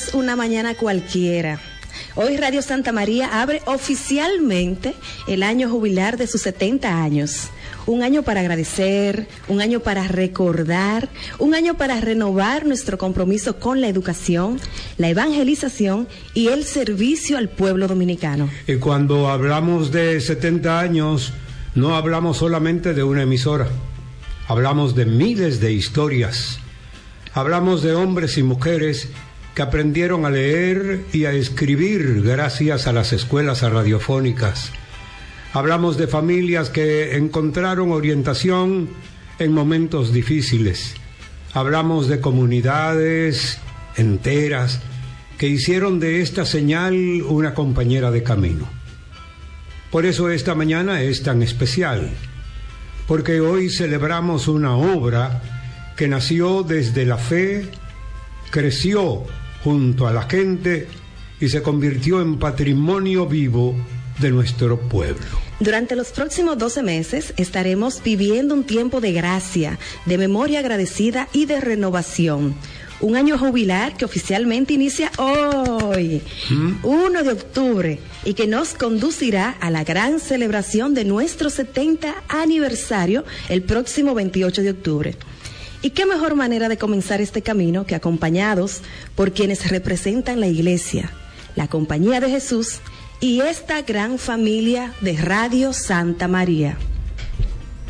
es una mañana cualquiera. Hoy Radio Santa María abre oficialmente el año jubilar de sus 70 años. Un año para agradecer, un año para recordar, un año para renovar nuestro compromiso con la educación, la evangelización y el servicio al pueblo dominicano. Y cuando hablamos de 70 años, no hablamos solamente de una emisora. Hablamos de miles de historias. Hablamos de hombres y mujeres que aprendieron a leer y a escribir gracias a las escuelas radiofónicas. Hablamos de familias que encontraron orientación en momentos difíciles. Hablamos de comunidades enteras que hicieron de esta señal una compañera de camino. Por eso esta mañana es tan especial, porque hoy celebramos una obra que nació desde la fe, creció junto a la gente y se convirtió en patrimonio vivo de nuestro pueblo. Durante los próximos 12 meses estaremos viviendo un tiempo de gracia, de memoria agradecida y de renovación. Un año jubilar que oficialmente inicia hoy, 1 de octubre, y que nos conducirá a la gran celebración de nuestro 70 aniversario el próximo 28 de octubre. ¿Y qué mejor manera de comenzar este camino que acompañados por quienes representan la Iglesia, la Compañía de Jesús y esta gran familia de Radio Santa María?